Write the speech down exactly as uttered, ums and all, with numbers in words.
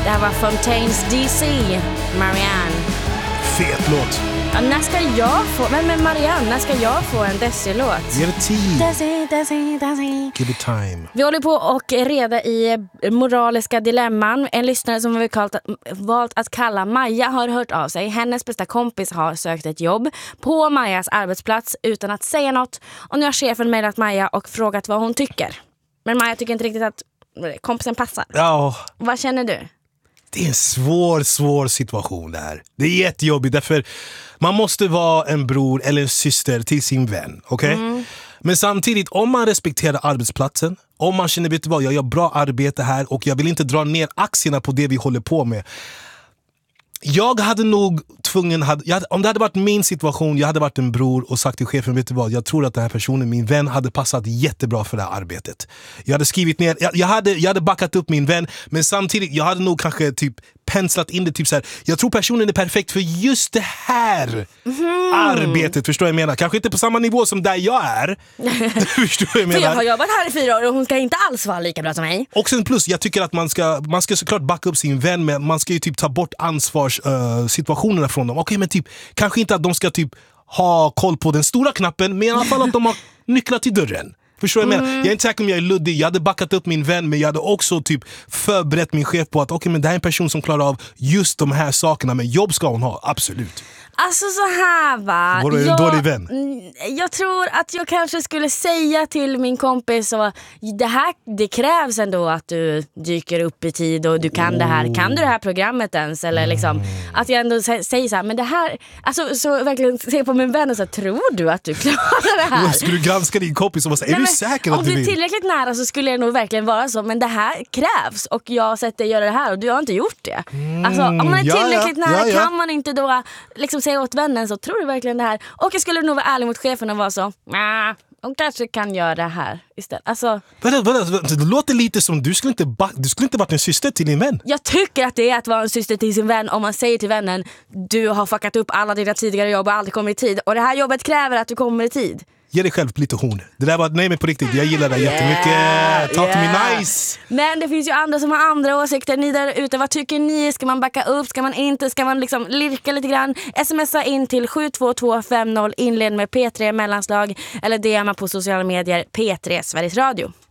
Det här var Fontaines D C, Marianne. Fet låt. Ja, när ska jag få, men med Marianne, när ska jag få en Desi-låt? Ge det tid. Desi, Desi, Desi. Give it time. Vi håller på och reda i moraliska dilemman. En lyssnare som vi kallat, valt att kalla Maja har hört av sig. Hennes bästa kompis har sökt ett jobb på Majas arbetsplats utan att säga något. Och nu har chefen mejlat Maja och frågat vad hon tycker. Men Maja tycker inte riktigt att kompisen passar. Ja. Vad känner du? Det är en svår, svår situation det här. Det är jättejobbigt därför man måste vara en bror eller en syster till sin vän, okej? Okay? Mm. Men samtidigt, om man respekterar arbetsplatsen, om man känner, vet du vad, jag gör bra arbete här och jag vill inte dra ner aktierna på det vi håller på med. Jag hade nog tvungen, hade, jag hade, om det hade varit min situation, jag hade varit en bror och sagt till chefen, vet du vad, jag tror att den här personen, min vän, hade passat jättebra för det här arbetet. Jag hade skrivit ner, jag, jag, hade, jag hade backat upp min vän, men samtidigt, jag hade nog kanske typ penslat in det typ så här. Jag tror personen är perfekt för just det här mm. arbetet, förstår jag menar? Kanske inte på samma nivå som där jag är. Förstår jag menar? För jag har jobbat här i fyra år och hon ska inte alls vara lika bra som mig. Och sen plus, jag tycker att man ska, man ska såklart backa upp sin vän, men man ska ju typ ta bort ansvarssituationerna uh, från dem. Okej, okay, men typ, kanske inte att de ska typ ha koll på den stora knappen, men i alla fall att de har nycklar till dörren. Förstår jag, mm. jag är inte säker om jag är luddig. Jag hade backat upp min vän, men jag hade också typ förberett min chef på att okej, okay, men det här är en person som klarar av just de här sakerna, men jobb ska hon ha, absolut. Alltså så här va. Var du en jag, dålig vän? Jag tror att jag kanske skulle säga till min kompis så, det här, det krävs ändå att du dyker upp i tid och du kan oh. det här. Kan du det här programmet ens? Eller liksom, att jag ändå säger så här, men det här, alltså så verkligen se på min vän och så, tror du att du klarar det här? Skulle du granska din kompis och bara säga, är Nej, du säker att du vill? Om du är tillräckligt nära så skulle det nog verkligen vara så, men det här krävs och jag har sett dig göra det här och du har inte gjort det. Mm. Alltså om man är tillräckligt ja, ja. nära ja, ja. kan man inte då liksom säga åt vännen så, tror du verkligen det här? Och jag skulle nog vara ärlig mot chefen och vara så, nah, hon kanske kan göra det här istället. Alltså, vänta, vänta, det låter lite som du skulle inte ba- du skulle inte varit en syster till din vän. Jag tycker att det är att vara en syster till sin vän om man säger till vännen, du har fuckat upp alla dina tidigare jobb och aldrig kommer i tid. Och det här jobbet kräver att du kommer i tid. Ge dig själv lite horn. Det där var, nej men på riktigt, jag gillar det yeah, jättemycket. Talk yeah. to me nice. Men det finns ju andra som har andra åsikter. Ni där ute, vad tycker ni? Ska man backa upp? Ska man inte? Ska man liksom lirka lite grann? Smsa in till sju två två fem noll, inled med P tre mellanslag eller D M på sociala medier P tre Sveriges Radio.